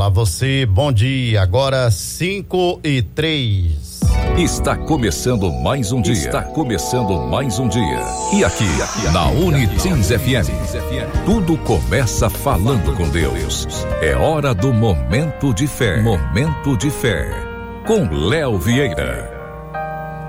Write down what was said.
Olá você, bom dia, agora 5:03. Está começando mais um dia. Está começando mais um dia. E aqui na Unitins FM, tudo começa falando com Deus. É hora do Momento de Fé. Momento de Fé. Com Léo Vieira.